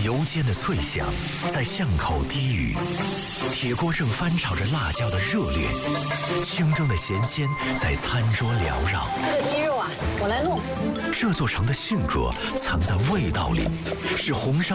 油煎的脆香在巷口低语，铁锅正翻炒着辣椒的热烈，清蒸的咸鲜在餐桌缭绕。 这个鸡肉啊，我来弄。 这座城的性格藏在味道里，是红烧